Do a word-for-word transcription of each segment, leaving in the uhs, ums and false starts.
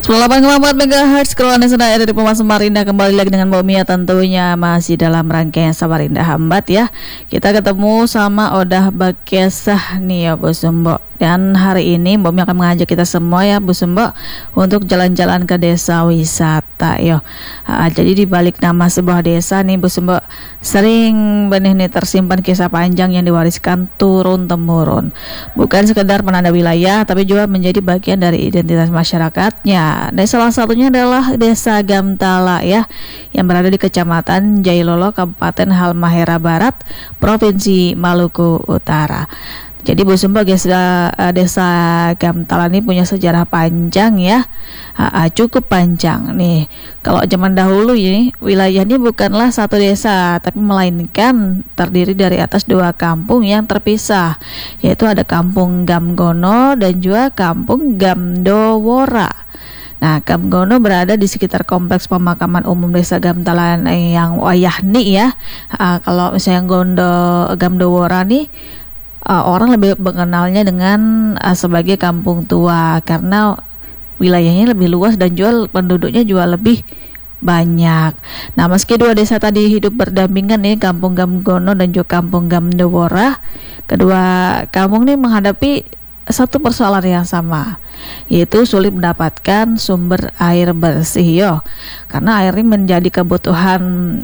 sembilan puluh delapan koma empat megahertz Keruan Senai dari Pemas Samarinda. Kembali lagi dengan Mbak Mia, tentunya masih dalam rangkaian Samarinda Hambat ya. Kita ketemu sama Odah Bakesah nih ya Bu Sumbo. Dan hari ini Mbak Mia akan mengajak kita semua ya Bu Sumbo untuk jalan-jalan ke desa wisata yo. Uh, jadi di balik nama sebuah desa nih Bu Sumbo, sering benih nih tersimpan kisah panjang yang diwariskan turun temurun. Bukan sekedar penanda wilayah, tapi juga menjadi bagian dari identitas masyarakatnya. Dan salah satunya adalah Desa Gamtala ya, yang berada di Kecamatan Jailolo, Kabupaten Halmahera Barat, Provinsi Maluku Utara. Jadi Bu Sumbo, desa, desa Gamtala ini punya sejarah panjang ya, cukup panjang nih. Kalau zaman dahulu ini wilayahnya bukanlah satu desa, tapi melainkan terdiri dari atas dua kampung yang terpisah, yaitu ada Kampung Gamgono dan juga Kampung Gamdowora. Nah, Gamgono berada di sekitar kompleks pemakaman umum Desa Gamtala yang Wayahni ya. Uh, kalau misalnya Gondo Gamdowora nih, Uh, orang lebih mengenalnya dengan uh, sebagai kampung tua karena wilayahnya lebih luas dan juga penduduknya juga lebih banyak. Nah, meski dua desa tadi hidup berdampingan nih, Kampung Gamgono dan juga Kampung Gamdowora, kedua kampung ini menghadapi satu persoalan yang sama, yaitu sulit mendapatkan sumber air bersih yo, karena air ini menjadi kebutuhan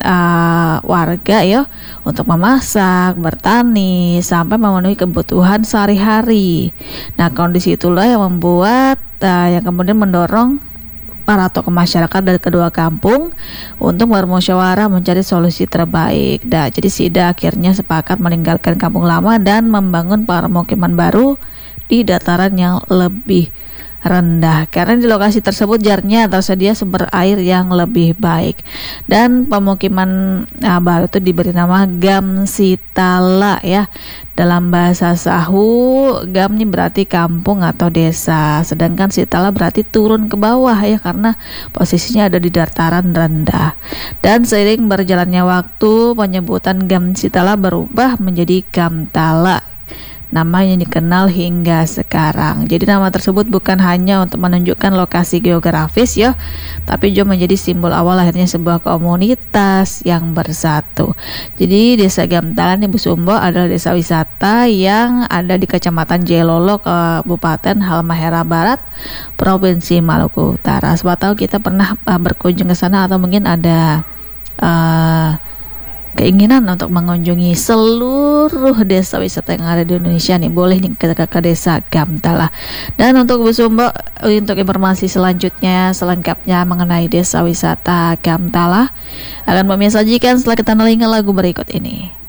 uh, warga yo untuk memasak, bertani, sampai memenuhi kebutuhan sehari-hari. Nah, kondisi itulah yang membuat uh, yang kemudian mendorong para tokoh masyarakat dari kedua kampung untuk bermusyawarah mencari solusi terbaik. Nah, jadi Sida akhirnya sepakat meninggalkan kampung lama dan membangun permukiman baru di dataran yang lebih rendah, karena di lokasi tersebut jarnya tersedia sumber air yang lebih baik. Dan pemukiman nah, baru itu diberi nama Gamsitala ya. Dalam bahasa Sahu, Gam ini berarti kampung atau desa, sedangkan Sitala berarti turun ke bawah ya, karena posisinya ada di dataran rendah. Dan seiring berjalannya waktu, penyebutan Gamsitala berubah menjadi Gamtala, nama yang dikenal hingga sekarang. Jadi nama tersebut bukan hanya untuk menunjukkan lokasi geografis ya, tapi juga menjadi simbol awal lahirnya sebuah komunitas yang bersatu. Jadi Desa Gamtala ini Bu Sumbo adalah desa wisata yang ada di Kecamatan Jailolo, Kabupaten Halmahera Barat, Provinsi Maluku Utara. Siapa tahu kita pernah uh, berkunjung ke sana, atau mungkin ada uh, keinginan untuk mengunjungi seluruh desa wisata yang ada di Indonesia nih, boleh nih ke, ke desa Gamtala. Dan untuk Bu Sumbo, untuk informasi selanjutnya selengkapnya mengenai desa wisata Gamtala akan kami sajikan setelah kita mendengarkan lagu berikut ini.